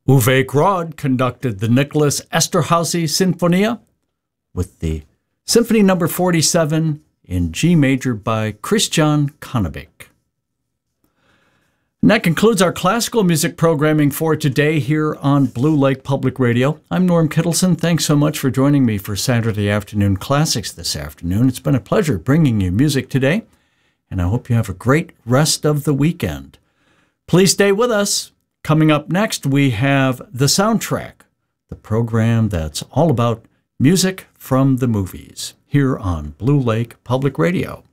Uwe Grod conducted the Nicholas Esterhazy Sinfonia with the Symphony No. 47 in G major by Christian Connebik. And that concludes our classical music programming for today here on Blue Lake Public Radio. I'm Norm Kittleson. Thanks so much for joining me for Saturday Afternoon Classics this afternoon. It's been a pleasure bringing you music today, and I hope you have a great rest of the weekend. Please stay with us. Coming up next, we have The Soundtrack, the program that's all about music from the movies, here on Blue Lake Public Radio.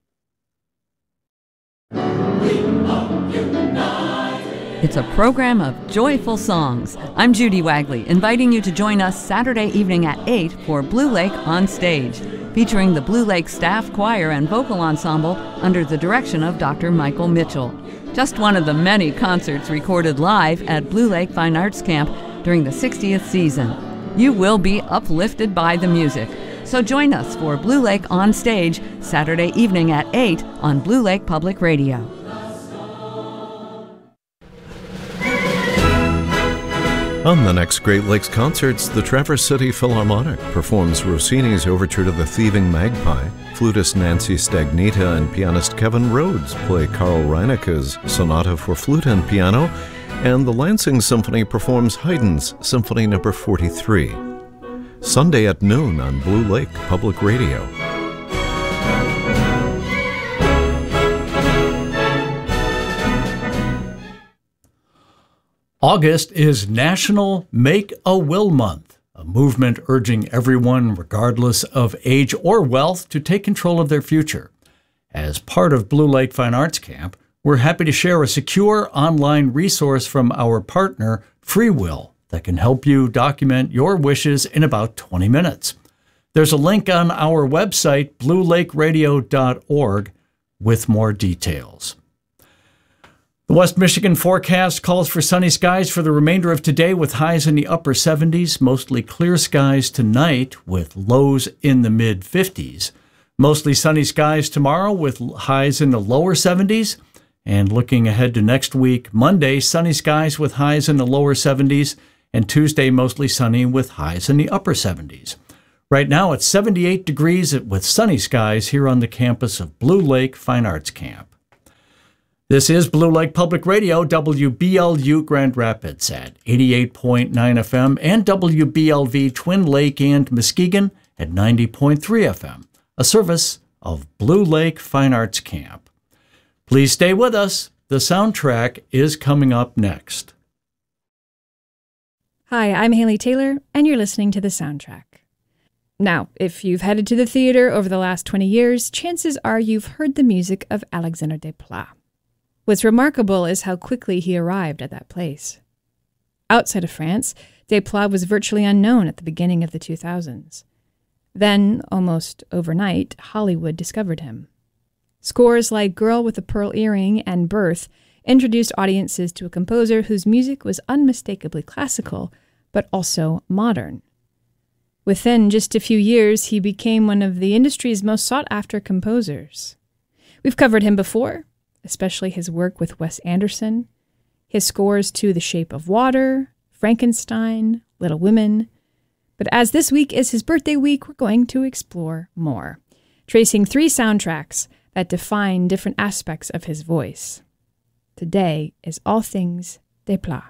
It's a program of joyful songs. I'm Judy Wagley, inviting you to join us Saturday evening at 8 for Blue Lake on Stage, featuring the Blue Lake Staff Choir and Vocal Ensemble under the direction of Dr. Michael Mitchell. Just one of the many concerts recorded live at Blue Lake Fine Arts Camp during the 60th season. You will be uplifted by the music. So join us for Blue Lake on Stage Saturday evening at 8 on Blue Lake Public Radio. On the next Great Lakes Concerts, the Traverse City Philharmonic performs Rossini's Overture to the Thieving Magpie. Flutist Nancy Stagnita and pianist Kevin Rhodes play Karl Reineke's Sonata for Flute and Piano, and the Lansing Symphony performs Haydn's Symphony No. 43. Sunday at noon on Blue Lake Public Radio. August is National Make a Will Month, a movement urging everyone, regardless of age or wealth, to take control of their future. As part of Blue Lake Fine Arts Camp, we're happy to share a secure online resource from our partner, FreeWill, that can help you document your wishes in about 20 minutes. There's a link on our website, bluelakeradio.org, with more details. The West Michigan forecast calls for sunny skies for the remainder of today with highs in the upper 70s, mostly clear skies tonight with lows in the mid-50s. Mostly sunny skies tomorrow with highs in the lower 70s. And looking ahead to next week, Monday, sunny skies with highs in the lower 70s, and Tuesday, mostly sunny with highs in the upper 70s. Right now, it's 78 degrees with sunny skies here on the campus of Blue Lake Fine Arts Camp. This is Blue Lake Public Radio, WBLU Grand Rapids at 88.9 FM and WBLV Twin Lake and Muskegon at 90.3 FM, a service of Blue Lake Fine Arts Camp. Please stay with us. The soundtrack is coming up next. Hi, I'm Haley Taylor, and you're listening to The Soundtrack. Now, if you've headed to the theater over the last 20 years, chances are you've heard the music of Alexandre Desplat. What's remarkable is how quickly he arrived at that place. Outside of France, Desplat was virtually unknown at the beginning of the 2000s. Then, almost overnight, Hollywood discovered him. Scores like Girl with a Pearl Earring and Birth introduced audiences to a composer whose music was unmistakably classical, but also modern. Within just a few years, he became one of the industry's most sought-after composers. We've covered him before, especially his work with Wes Anderson, his scores to The Shape of Water, Frankenstein, Little Women. But as this week is his birthday week, we're going to explore more, tracing 3 soundtracks that define different aspects of his voice. Today is all things Desplat.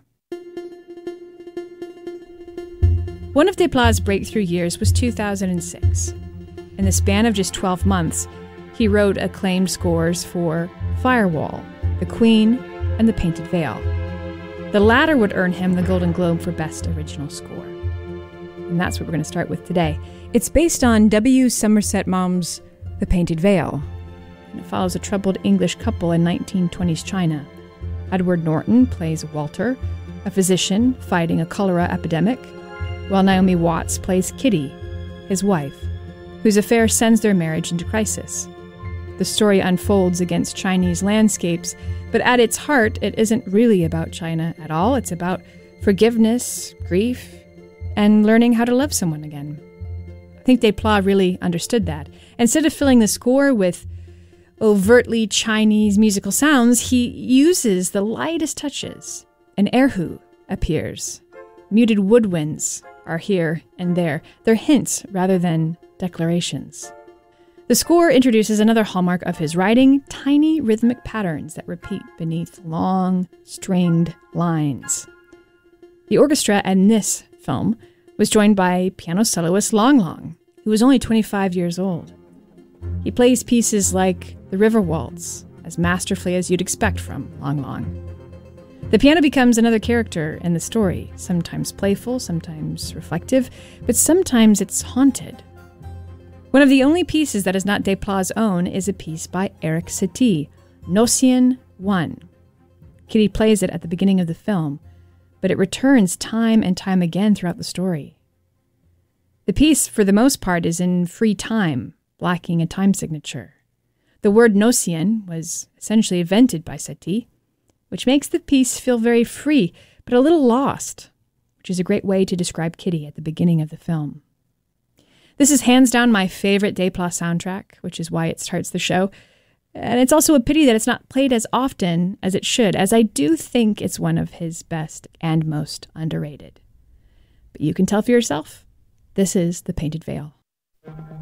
One of Desplat's breakthrough years was 2006. In the span of just 12 months, he wrote acclaimed scores for Firewall, The Queen, and The Painted Veil. The latter would earn him the Golden Globe for Best Original Score. And that's what we're going to start with today. It's based on W. Somerset Maugham's The Painted Veil, and it follows a troubled English couple in 1920s China. Edward Norton plays Walter, a physician fighting a cholera epidemic, while Naomi Watts plays Kitty, his wife, whose affair sends their marriage into crisis. The story unfolds against Chinese landscapes, but at its heart, it isn't really about China at all. It's about forgiveness, grief, and learning how to love someone again. I think Desplat really understood that. Instead of filling the score with overtly Chinese musical sounds, he uses the lightest touches, an erhu, appears. Muted woodwinds are here and there. They're hints rather than declarations. The score introduces another hallmark of his writing, tiny rhythmic patterns that repeat beneath long, stringed lines. The orchestra in this film was joined by piano soloist Long Long, who was only 25 years old. He plays pieces like the River Waltz as masterfully as you'd expect from Long Long. The piano becomes another character in the story, sometimes playful, sometimes reflective, but sometimes it's haunted. One of the only pieces that is not Desplats' own is a piece by Erik Satie, Nocien 1. Kitty plays it at the beginning of the film, but it returns time and time again throughout the story. The piece, for the most part, is in free time, lacking a time signature. The word Nocien was essentially invented by Satie, which makes the piece feel very free, but a little lost, which is a great way to describe Kitty at the beginning of the film. This is hands down my favorite Desplats soundtrack, which is why it starts the show. And it's also a pity that it's not played as often as it should, as I do think it's one of his best and most underrated. But you can tell for yourself. This is The Painted Veil.